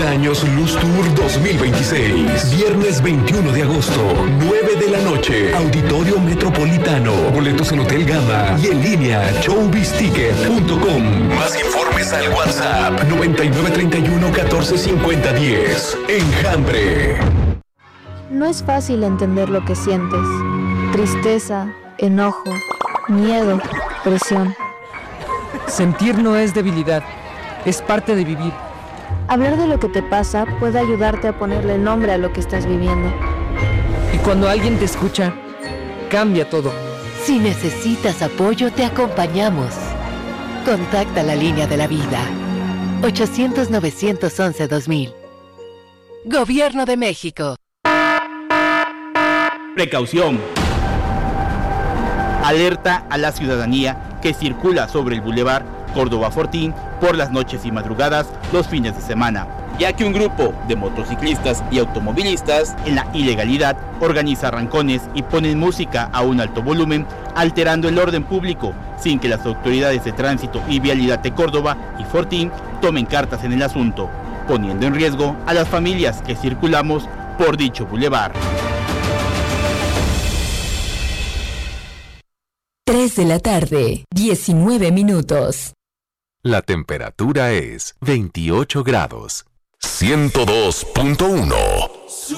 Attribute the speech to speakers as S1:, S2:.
S1: 30 años Luz Tour 2026. Viernes 21 de agosto, 9 de la noche. Auditorio Metropolitano. Boletos en Hotel Gama y en línea showbizticket.com. Más informes al WhatsApp 9931 1450 10. Enjambre.
S2: No es fácil entender lo que sientes. Tristeza, enojo, miedo, presión.
S3: Sentir no es debilidad, es parte de vivir.
S2: Hablar de lo que te pasa puede ayudarte a ponerle nombre a lo que estás viviendo.
S3: Y cuando alguien te escucha, cambia todo.
S4: Si necesitas apoyo, te acompañamos. Contacta la línea de la vida. 800-911-2000. Gobierno de México.
S5: Precaución. Alerta a la ciudadanía que circula sobre el Boulevard Córdoba Fortín por las noches y madrugadas los fines de semana, ya que un grupo de motociclistas y automovilistas en la ilegalidad organiza arrancones y ponen música a un alto volumen, alterando el orden público sin que las autoridades de tránsito y vialidad de Córdoba y Fortín tomen cartas en el asunto, poniendo en riesgo a las familias que circulamos por dicho bulevar.
S6: 3 de la tarde, 19 minutos.
S7: La temperatura es 28 grados. 102.1